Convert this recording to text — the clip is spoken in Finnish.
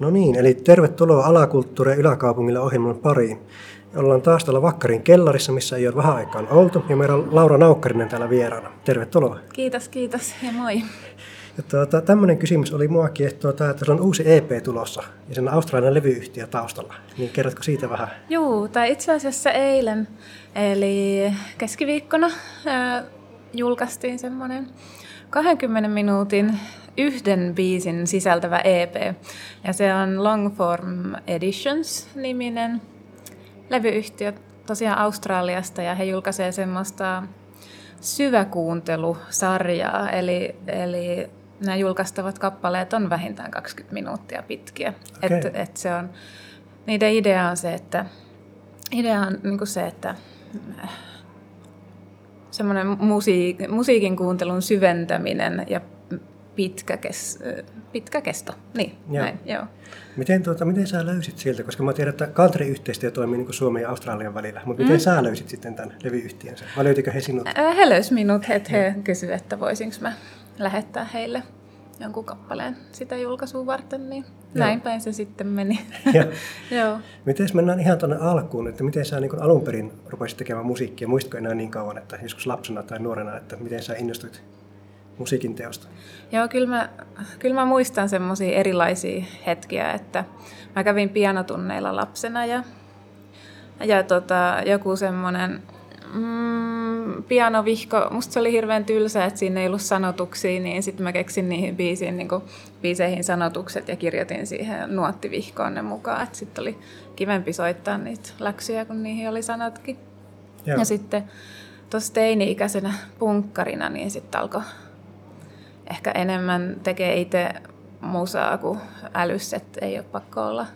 No niin, eli tervetuloa Alakulttuuri- ja Yläkaupungille ohjelman pariin. Ollaan taas täällä Vakkarin kellarissa, missä ei ole vähän aikaan oltu, ja meillä on Laura Naukkarinen täällä vieraana. Tervetuloa. Kiitos ja moi. Ja tämmöinen kysymys oli muakin, että se on uusi EP tulossa, ja sen australialainen levyyhtiö taustalla. Niin kerrotko siitä vähän? Juu, tai itse asiassa eilen, eli keskiviikkona julkaistiin semmoinen 20 minuutin yhden biisin sisältävä EP. Ja se on Longform Editions-niminen levyyhtiö tosiaan Australiasta, ja he julkaisee semmoista syväkuuntelusarjaa, eli nämä julkaistavat kappaleet on vähintään 20 minuuttia pitkiä. Okay. Et se on, niiden idea on niinku se, että semmoinen musiikin kuuntelun syventäminen ja pitkä kesto. Niin, joo. Näin, joo. Miten sä löysit sieltä? Koska mä tiedän, että country-yhteistyö toimii niin kuin Suomen ja Australian välillä. Mutta miten sä löysit sitten tämän levyyhtiönsä? Vai löytikö he sinut? He löysivät minut. He kysyivät, että voisinko mä lähettää heille jonkun kappaleen sitä julkaisua varten. Niin näin päin se sitten meni. Joo. Miten mennään ihan tuonne alkuun, että miten sä niin alun perin rupesit tekemään musiikkia? Muistatko enää niin kauan, että joskus lapsena tai nuorena, että miten sä innostuit musiikin teosta? Joo, kyllä mä muistan semmoisia erilaisia hetkiä, että mä kävin pianotunneilla lapsena ja joku semmoinen pianovihko, musta se oli hirveän tylsä, että siinä ei ollut sanotuksia, niin sitten mä keksin niihin biiseihin sanotukset ja kirjoitin siihen nuottivihkoon ne mukaan, että sitten oli kivempi soittaa niitä läksyjä, kun niihin oli sanatkin. Joo. Ja sitten tuossa teini-ikäisenä punkkarina, niin sitten alkoi ehkä enemmän tekee itse musaa kuin älyssä, että ei ole pakko olla